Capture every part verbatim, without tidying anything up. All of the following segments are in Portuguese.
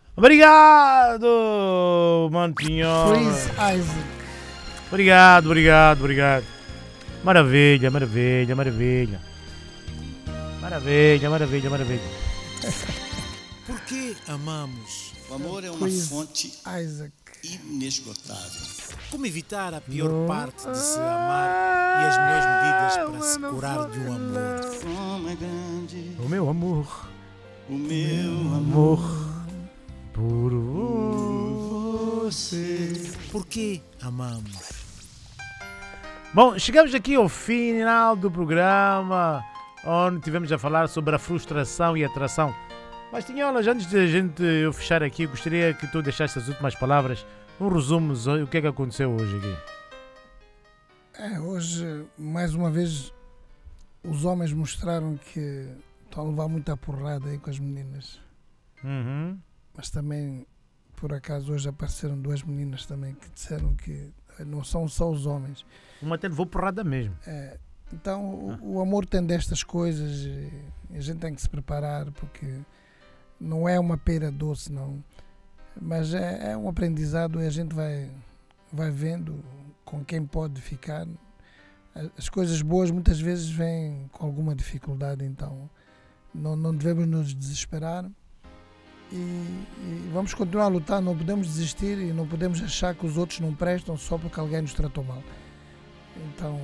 Obrigado, Mantinhola. Freeze Isaac. Obrigado, obrigado, obrigado. Maravilha, maravilha, maravilha. Maravilha, maravilha, maravilha. Por que amamos? O amor é uma Freeze fonte Isaac. inesgotável. Como evitar a pior Não. parte de se amar e as melhores medidas para se curar de um amor? Como é grande O meu amor, o meu amor amor por você. Por que amamos? Bom, chegamos aqui ao final do programa, onde tivemos a falar sobre a frustração e a atração. Mas, Tinholas, antes de a gente eu fechar aqui, gostaria que tu deixasse as últimas palavras, um resumo o que é que aconteceu hoje aqui. É, hoje, mais uma vez, os homens mostraram que estão a levar muita porrada aí com as meninas. Uhum. Mas também, por acaso, hoje apareceram duas meninas também que disseram que não são só os homens. Uma até levou porrada mesmo. É, então, o, o amor tem destas coisas e a gente tem que se preparar porque não é uma pera doce, não. Mas é, é um aprendizado e a gente vai, vai vendo com quem pode ficar. As coisas boas muitas vezes vêm com alguma dificuldade, então não, não devemos nos desesperar e, e vamos continuar a lutar, não podemos desistir e não podemos achar que os outros não prestam só porque alguém nos tratou mal. Então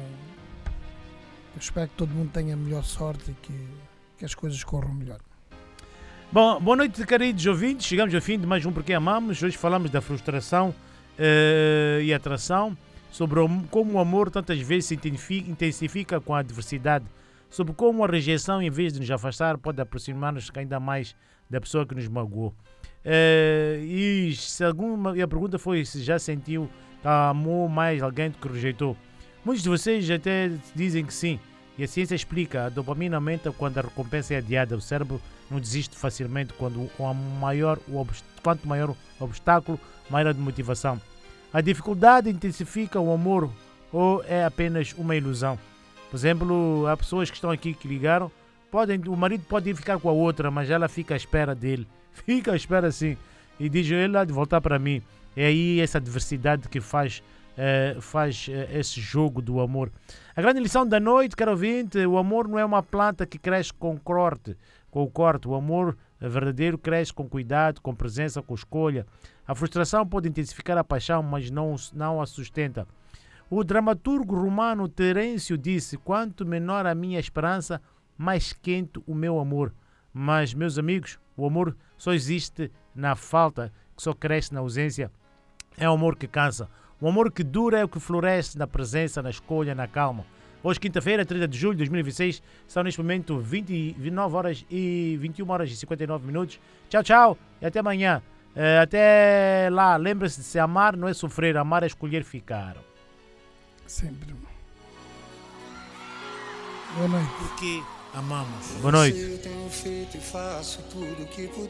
eu espero que todo mundo tenha a melhor sorte e que, que as coisas corram melhor. Bom, boa noite, queridos ouvintes. Chegamos ao fim de mais um Porque Amamos. Hoje falamos da frustração uh, e atração, sobre o, como o amor tantas vezes se intensifica com a adversidade, sobre como a rejeição, em vez de nos afastar, pode aproximar-nos ainda mais da pessoa que nos magoou. Uh, e, se alguma, e a pergunta foi se já sentiu que amou mais alguém do que rejeitou. Muitos de vocês até dizem que sim. E a ciência explica, a dopamina aumenta quando a recompensa é adiada. O cérebro não desiste facilmente quando o maior, o obst... quanto maior o obstáculo, maior a motivação. A dificuldade intensifica o amor ou é apenas uma ilusão? Por exemplo, há pessoas que estão aqui que ligaram, podem, o marido pode ir ficar com a outra, mas ela fica à espera dele. Fica à espera sim. E diz ele há de voltar para mim. É aí essa adversidade que faz, uh, faz uh, esse jogo do amor. A grande lição da noite, caro ouvinte, o amor não é uma planta que cresce com corte, com o corte. O amor verdadeiro cresce com cuidado, com presença, com escolha. A frustração pode intensificar a paixão, mas não, não a sustenta. O dramaturgo romano Terêncio disse: quanto menor a minha esperança, mais quente o meu amor. Mas, meus amigos, o amor só existe na falta, que só cresce na ausência. É o amor que cansa. O amor que dura é o que floresce na presença, na escolha, na calma. Hoje, quinta-feira, trinta de julho de dois mil e vinte e seis, são neste momento vinte, vinte e nove horas e vinte e uma horas e cinquenta e nove minutos. Tchau, tchau e até amanhã. Uh, até lá, lembre-se de se amar não é sofrer, amar é escolher ficar. Sempre. Boa noite. Por que amamos? Boa noite. Eu tenho feito e faço tudo que puder.